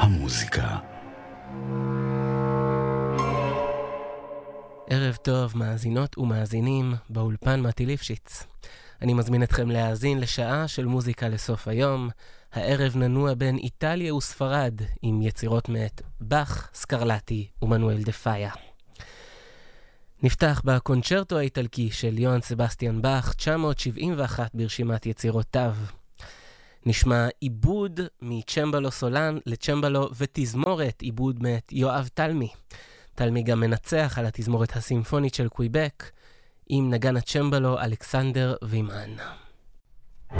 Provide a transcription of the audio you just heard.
המוזיקה. ערב טוב מאזינות ומאזינים, באולפן מתי ליפשיץ. אני מזמין אתכם להאזין לשעה של מוזיקה לסוף היום. הערב ננוע בין איטליה וספרד עם יצירות מאת באך, סקרלטי ומנואל דה פאיה. נפתח בקונצ'רטו האיטלקי של יוהאן סבסטיאן באך, 971 ברשימת יצירותיו. נשמע עיבוד מצ'מבלו סולן לצ'מבלו ותזמורת, עיבוד מאת יואב תלמי. תלמי גם מנצח על התזמורת הסימפונית של קוויבק עם נגן הצ'מבלו אלכסנדר וימן.